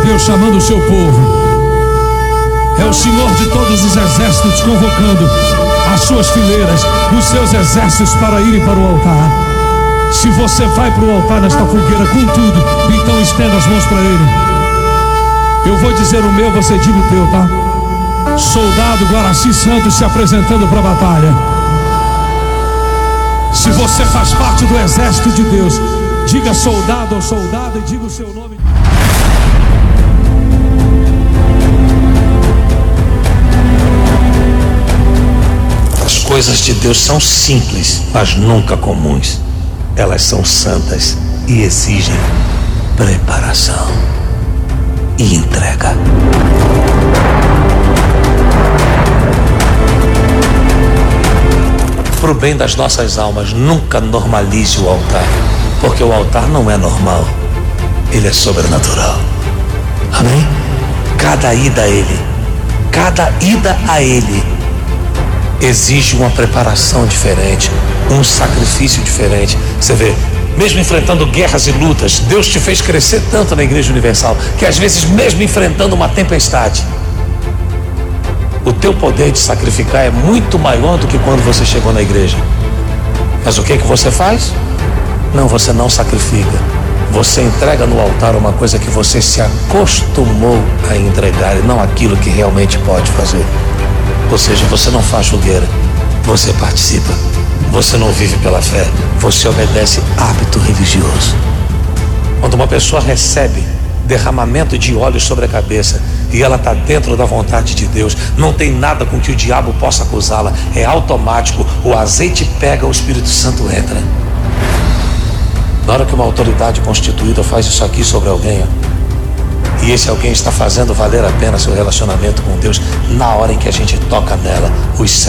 Deus chamando o seu povo. É o Senhor de todos os exércitos convocando as suas fileiras, os seus exércitos para irem para o altar. Se você vai para o altar nesta fogueira com tudo, então estenda as mãos para Ele. Eu vou dizer o meu, você diga o teu, tá? Soldado Guaraci Santos se apresentando para a batalha. Se você faz parte do exército de Deus, diga soldado ou soldada e diga o seu nome. As coisas de Deus são simples, mas nunca comuns. Elas são santas e exigem preparação e entrega. Para o bem das nossas almas, nunca normalize o altar, porque o altar não é normal, ele é sobrenatural. Amém? Cada ida a ele exige uma preparação diferente, um sacrifício diferente. Você vê, mesmo enfrentando guerras e lutas, Deus te fez crescer tanto na Igreja Universal, que às vezes mesmo enfrentando uma tempestade, o teu poder de sacrificar é muito maior do que quando você chegou na igreja. Mas o que você faz? Não, você não sacrifica. Você entrega no altar uma coisa que você se acostumou a entregar, e não aquilo que realmente pode fazer. Ou seja, você não faz fogueira, você participa. Você não vive pela fé, você obedece hábito religioso. Quando uma pessoa recebe derramamento de óleo sobre a cabeça e ela está dentro da vontade de Deus, não tem nada com que o diabo possa acusá-la, é automático, o azeite pega, o Espírito Santo entra. Na hora que uma autoridade constituída faz isso aqui sobre alguém, e esse alguém está fazendo valer a pena seu relacionamento com Deus, na hora em que a gente toca nela, os céus